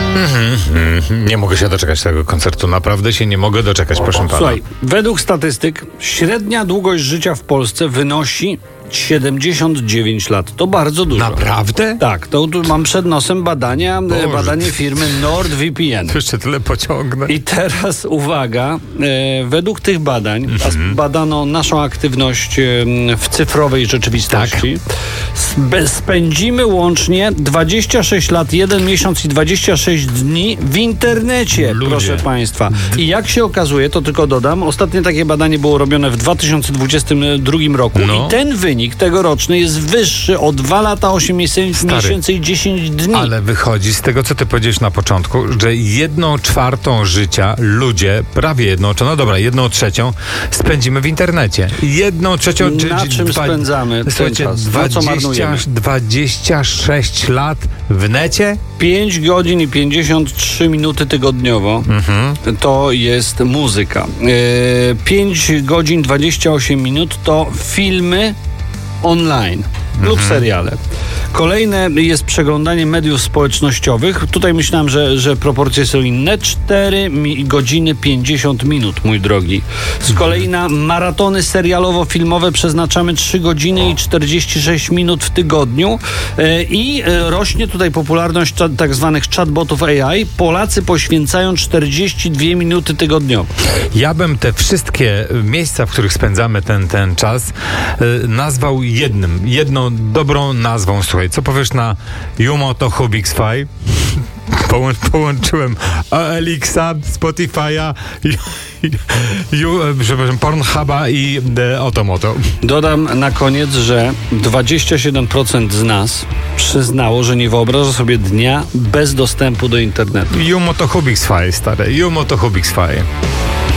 Nie mogę się doczekać tego koncertu. Naprawdę się nie mogę doczekać, proszę pana. Słuchaj, według statystyk średnia długość życia w Polsce wynosi 79 lat. To bardzo dużo. Naprawdę? Tak, to tu mam przed nosem badanie firmy NordVPN. To jeszcze tyle pociągnę. I teraz uwaga, według tych badań, badano naszą aktywność w cyfrowej rzeczywistości, spędzimy łącznie 26 lat, 1 miesiąc i 26 dni w internecie, Ludzie. proszę państwa. I jak się okazuje, to tylko dodam, ostatnie takie badanie było robione w 2022 roku i ten wynik tegoroczny jest wyższy o 2 lata, 8 miesięcy i 10 dni. Ale wychodzi z tego, co ty powiedziałeś na początku, że 1/4 życia ludzie, prawie 1/3 spędzimy w internecie. 1/3. Na czym spędzamy ten czas? Na co marnujemy? 26 lat w necie? 5 godzin i 53 minuty tygodniowo to jest muzyka. 5 godzin 28 minut to filmy online lub seriale. Kolejne jest przeglądanie mediów społecznościowych. Tutaj myślałem, że proporcje są inne. 4 godziny 50 minut, mój drogi. Z kolei na maratony serialowo-filmowe przeznaczamy 3 godziny i 46 minut w tygodniu. I rośnie tutaj popularność tak zwanych chatbotów AI. Polacy poświęcają 42 minuty tygodniowo. Ja bym te wszystkie miejsca, w których spędzamy ten czas, nazwał jedną dobrą nazwą. Słuchaj, co powiesz na Jumo to Hubixfy? Połączyłem Elixa, Spotify'a, Pornhuba i Otomoto. Dodam na koniec, że 27% z nas przyznało, że nie wyobraża sobie dnia bez dostępu do internetu. Jumo to Hubixfy, stary. Jumo to Hubixfy.